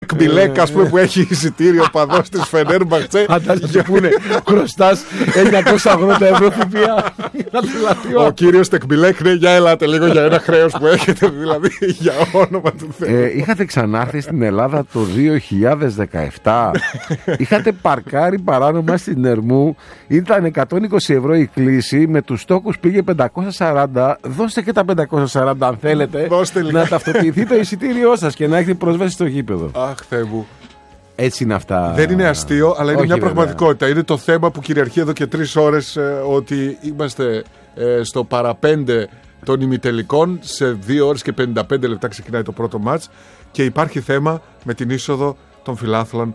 Τεκμπιλέκ, ας πούμε, που έχει εισιτήριο παδός της Φενέρμπαχτσε. Φαντάζεσαι που είναι χρωστάς 980 ευρώ ΦΠΑ. Ο κύριος Τεκμπιλέκ, ναι, για ελάτε λίγο για ένα χρέος που έχετε, δηλαδή, για όνομα του Θεού. Είχατε ξανάρθει στην Ελλάδα το 2017. Είχατε παρκάρει παράνομα στην Ερμού. Ήταν 120 ευρώ η κλίση. Με τους στόχους πήγε 540. Δώστε και τα 540 αν θέλετε. Να ταυτοποιηθεί το εισιτήριό σας και να έχετε πρόσβαση στο γήπεδο. Αχ, Θεέ μου. Έτσι είναι αυτά. Δεν είναι αστείο, αλλά είναι Όχι, μια βέβαια. πραγματικότητα. Είναι το θέμα που κυριαρχεί εδώ και 3 ώρες, ότι είμαστε στο παραπέντε των ημιτελικών. Σε 2 ώρες και 55 λεπτά ξεκινάει το πρώτο μάτς και υπάρχει θέμα με την είσοδο των φιλάθλων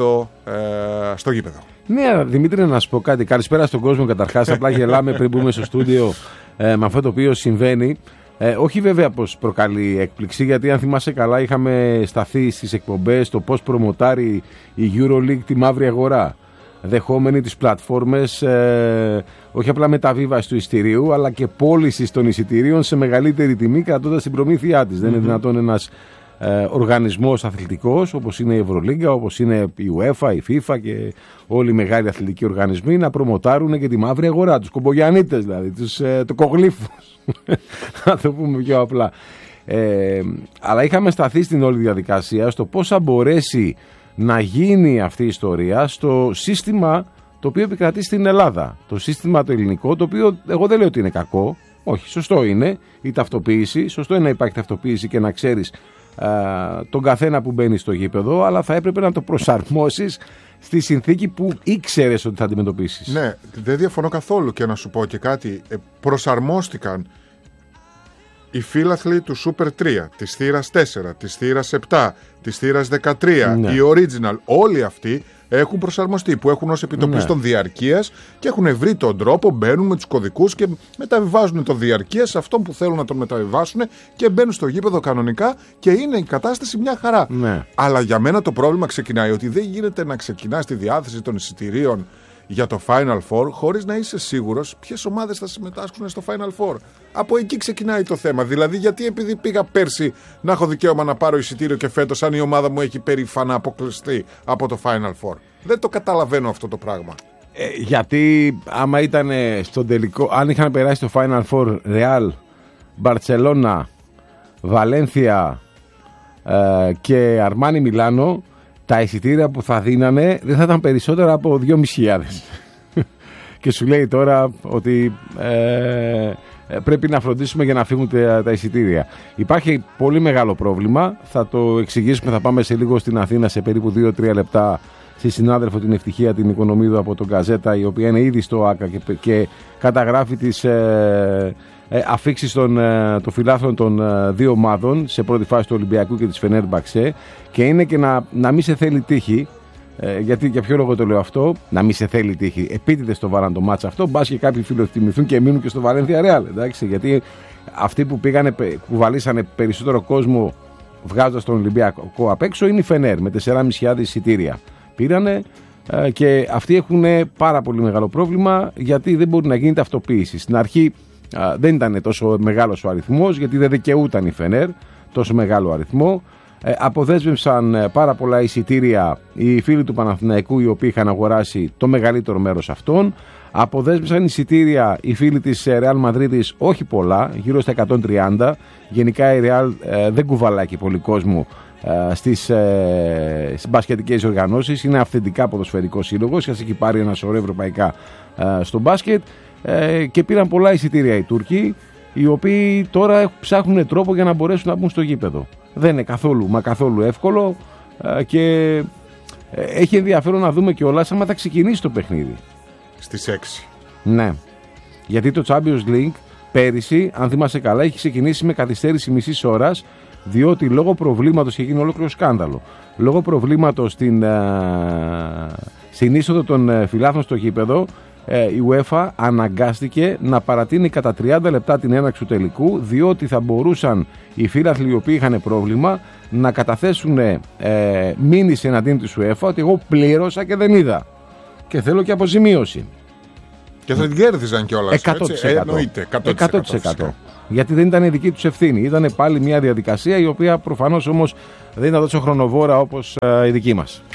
στο γήπεδο. Ναι, Δημήτρη, να σου πω κάτι. Καλησπέρα στον κόσμο καταρχάς. Απλά γελάμε πριν μπούμε στο στούντιο με αυτό το οποίο συμβαίνει. Όχι βέβαια πως προκαλεί έκπληξη, γιατί αν θυμάσαι καλά είχαμε σταθεί στις εκπομπές το πώς προμοτάρει η EuroLeague τη μαύρη αγορά, δεχόμενη τις πλατφόρμες όχι απλά μεταβίβαση του εισιτηρίου αλλά και πώληση των εισιτηρίων σε μεγαλύτερη τιμή, κρατώντας την προμήθειά της. Δεν είναι δυνατόν ένας οργανισμός αθλητικός όπως είναι η Ευρωλίγκα, όπως είναι η UEFA, η FIFA και όλοι οι μεγάλοι αθλητικοί οργανισμοί να προμοτάρουν και τη μαύρη αγορά, τους κομπογιανίτες δηλαδή, τους τοκογλύφους να το πούμε πιο απλά. Αλλά είχαμε σταθεί στην όλη διαδικασία στο πώς θα μπορέσει να γίνει αυτή η ιστορία στο σύστημα το οποίο επικρατεί στην Ελλάδα, το σύστημα το ελληνικό, το οποίο εγώ δεν λέω ότι είναι κακό. Όχι, σωστό είναι η ταυτοποίηση, σωστό είναι να υπάρχει ταυτοποίηση και να ξέρεις τον καθένα που μπαίνει στο γήπεδο, αλλά θα έπρεπε να το προσαρμόσεις στη συνθήκη που ήξερες ότι θα αντιμετωπίσεις. Ναι, δεν διαφωνώ καθόλου, και να σου πω και κάτι. Προσαρμόστηκαν οι φίλαθλοι του Super 3, της θύρας 4, της θύρας 7, της θύρας 13, ναι. οι original, όλοι αυτοί έχουν προσαρμοστεί, που έχουν ως επιτοπλίστων ναι. διαρκείας και έχουν βρει τον τρόπο, μπαίνουν με τους κωδικούς και μεταβιβάζουν το διαρκείας σε αυτόν που θέλουν να τον μεταβιβάσουν και μπαίνουν στο γήπεδο κανονικά και είναι η κατάσταση μια χαρά. Ναι. Αλλά για μένα το πρόβλημα ξεκινάει ότι δεν γίνεται να ξεκινάς τη διάθεση των εισιτηρίων για το Final Four χωρίς να είσαι σίγουρος ποιες ομάδες θα συμμετάσχουν στο Final Four. Από εκεί ξεκινάει το θέμα. Δηλαδή, γιατί επειδή πήγα πέρσι να έχω δικαίωμα να πάρω εισιτήριο και φέτος, αν η ομάδα μου έχει περήφανα αποκλειστεί από το Final Four. Δεν το καταλαβαίνω αυτό το πράγμα. Γιατί άμα ήταν στον τελικό, αν είχαν περάσει το Final Four Real, Μπαρτσελώνα, Βαλένθια και Αρμάνι Μιλάνο, τα εισιτήρια που θα δίνανε δεν θα ήταν περισσότερα από 2.500. Και σου λέει τώρα ότι πρέπει να φροντίσουμε για να φύγουν τα εισιτήρια. Υπάρχει πολύ μεγάλο πρόβλημα. Θα το εξηγήσουμε, θα πάμε σε λίγο στην Αθήνα σε περίπου 2-3 λεπτά στη συνάδελφο την Ευτυχία την Οικονομίδου από τον Γκαζέτα, η οποία είναι ήδη στο ΆΚΑ και καταγράφει τις αφήξεις των φιλάθλων των δύο ομάδων σε πρώτη φάση του Ολυμπιακού και της Φενέρμπαχτσε, και είναι και να μην σε θέλει τύχη. Γιατί, για ποιο λόγο το λέω αυτό, να μην σε θέλει τύχη. Επίτηδες το βάλαν το μάτς αυτό, μπας και κάποιοι φιλοκτιμηθούν και μείνουν και στο Βαλένθια Ρεάλ. Γιατί αυτοί που πήγανε, που βαλήσανε περισσότερο κόσμο βγάζοντας τον Ολυμπιακό απ' έξω είναι η Φενέρ με 4.500 εισιτήρια. Πήρανε και αυτοί έχουν πάρα πολύ μεγάλο πρόβλημα, γιατί δεν μπορεί να γίνει ταυτοποίηση. Στην αρχή δεν ήταν τόσο μεγάλος ο αριθμός, γιατί δεν δικαιούταν η Φενέρ τόσο μεγάλο αριθμό. Αποδέσμευσαν πάρα πολλά εισιτήρια οι φίλοι του Παναθηναϊκού, οι οποίοι είχαν αγοράσει το μεγαλύτερο μέρος αυτών. Αποδέσμευσαν εισιτήρια οι φίλοι της Ρεάλ Μαδρίτης, όχι πολλά, γύρω στα 130. Γενικά η Ρεάλ δεν κουβαλάει και πολύ κόσμο στις μπασκετικές οργανώσεις. Είναι αυθεντικά ποδοσφαιρικό σύλλογος, σας έχει πάρει ένα σωρό ευρωπαϊκά στο μπάσκετ, και πήραν πολλά εισιτήρια οι Τούρκοι, οι οποίοι τώρα ψάχνουν τρόπο για να μπορέσουν να μπουν στο γήπεδο. Δεν είναι καθόλου εύκολο, και έχει ενδιαφέρον να δούμε κιόλας άμα θα ξεκινήσει το παιχνίδι. Στις 6. Ναι, γιατί το Champions League πέρυσι, αν θυμάσαι καλά, έχει ξεκινήσει με καθυστέρηση μισής ώρας, διότι λόγω προβλήματος, και γίνει ολόκληρο σκάνδαλο, λόγω προβλήματος στην είσοδο των φιλάθλων στο γήπεδο, η UEFA αναγκάστηκε να παρατείνει κατά 30 λεπτά την έναρξη του τελικού, διότι θα μπορούσαν οι φίλαθλοι οι οποίοι είχαν πρόβλημα να καταθέσουν μήνυση εναντίον της UEFA ότι εγώ πλήρωσα και δεν είδα και θέλω και αποζημίωση. Και θα την κέρδιζαν κιόλας. 100%. Γιατί δεν ήταν η δική τους ευθύνη. Ήταν πάλι μια διαδικασία η οποία προφανώς όμως δεν ήταν τόσο χρονοβόρα όπως η δική μας.